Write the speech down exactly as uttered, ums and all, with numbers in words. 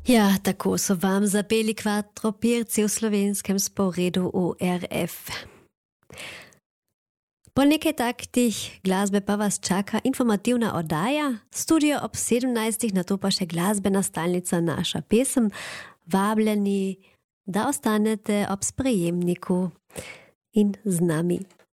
Ja, tako so vam zapeli Quattropirzzi v slovenskem sporedu U R F. Po nekaj taktih glasbe pa vas čaka informativna oddaja, studio ob sedemnajstih, nato pa še glasbena stalnica Naša pesem. Vabljeni, da ostanete ob sprejemniku in z nami.